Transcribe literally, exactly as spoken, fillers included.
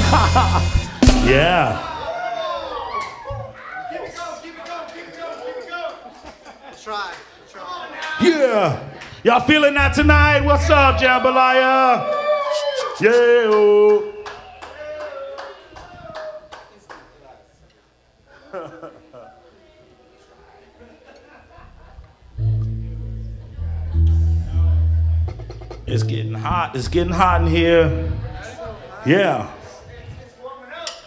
Yeah. Try, try. Yeah. Y'all feeling that tonight? What's up, Jambalaya? Yeah. Oh. It's getting hot. It's getting hot in here. Yeah.